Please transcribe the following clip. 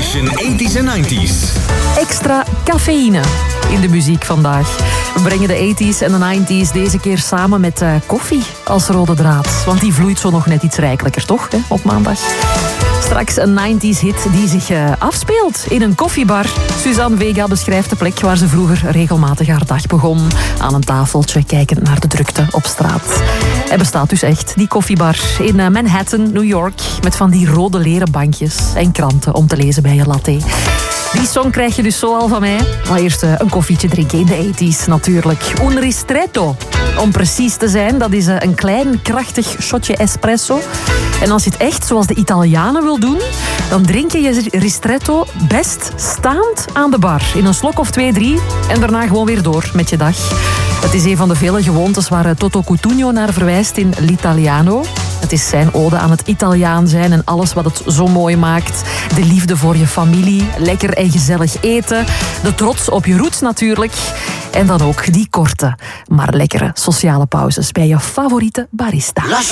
Session 80s en 90s. Extra cafeïne in de muziek vandaag. We brengen de 80s en de 90s deze keer samen met koffie als rode draad. Want die vloeit zo nog net iets rijkelijker, toch? Hè, op maandag. Straks een 90s hit die zich afspeelt in een koffiebar. Suzanne Vega beschrijft de plek waar ze vroeger regelmatig haar dag begon. Aan een tafeltje kijkend naar de drukte op straat. Hij bestaat dus echt, die koffiebar, in Manhattan, New York. Met van die rode leren bankjes en kranten om te lezen bij je latte. Die song krijg je dus zo al van mij. Maar eerst een koffietje drinken in de 80s natuurlijk. Un ristretto, om precies te zijn. Dat is een klein, krachtig shotje espresso. En als je het echt zoals de Italianen wil doen, dan drink je je ristretto best staand aan de bar. In een slok of 2, 3 en daarna gewoon weer door met je dag. Het is een van de vele gewoontes waar Toto Cutugno naar verwijst in L'Italiano. Het is zijn ode aan het Italiaan zijn en alles wat het zo mooi maakt. De liefde voor je familie, lekker en gezellig eten. De trots op je roots natuurlijk. En dan ook die korte, maar lekkere sociale pauzes bij je favoriete barista.